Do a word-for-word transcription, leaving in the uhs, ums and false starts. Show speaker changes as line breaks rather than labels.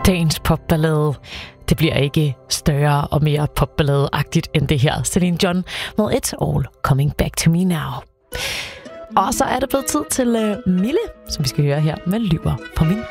dagens popballade. Det bliver ikke større og mere popballade-agtigt end det her. Celine Dion med It's All Coming Back to Me Now. Og så er det blevet tid til uh, Mille, som vi skal høre her med Lyver på min